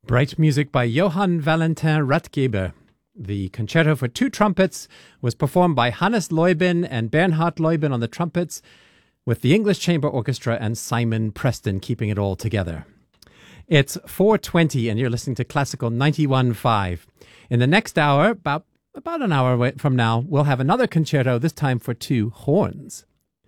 Bright music by Johann Valentin Ratgeber. The concerto for two trumpets was performed by Hannes Leubin and Bernhard Leubin on the trumpets, with the English Chamber Orchestra and Simon Preston keeping it all together. It's 4:20 and you're listening to Classical 91.5. In the next hour, about an hour from now, we'll have another concerto, this time for two horns.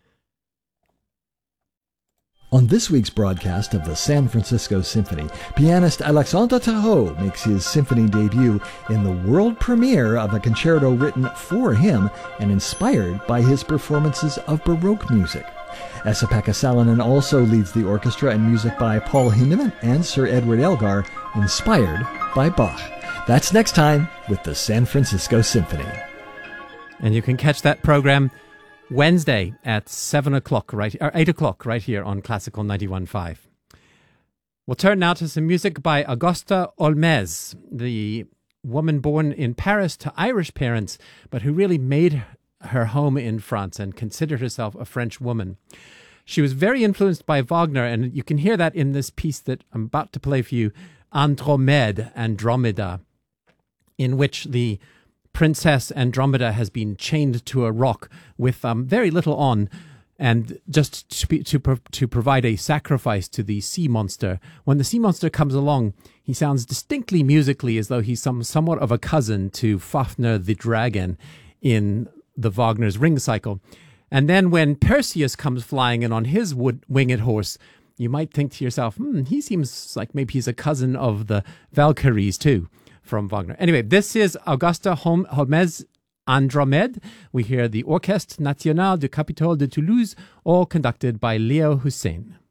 On this week's broadcast of the San Francisco Symphony, pianist Alexandre Tarot makes his symphony debut in the world premiere of a concerto written for him and inspired by his performances of Baroque music. Esa-Pekka Salonen also leads the orchestra in music by Paul Heinemann and Sir Edward Elgar, inspired by Bach. That's next time with the San Francisco Symphony. And you can catch that program Wednesday at 7 o'clock, or 8 o'clock, right here on Classical 91.5. We'll turn now to some music by Augusta Holmès, the woman born in Paris to Irish parents, but who really made her home in France and considered herself a French woman. She was very influenced by Wagner, and you can hear that in this piece that I'm about to play for you, Andromeda, in which the Princess Andromeda has been chained to a rock with very little on, and just to provide a sacrifice to the sea monster. When the sea monster comes along, he sounds distinctly musically as though he's somewhat of a cousin to Fafnir the dragon in the Wagner's Ring Cycle. And then when Perseus comes flying in on his winged horse, you might think to yourself, he seems like maybe he's a cousin of the Valkyries too, from Wagner. Anyway, this is Augusta Holmès Andromède. We hear the Orchestre National du Capitole de Toulouse, all conducted by Leo Hussein.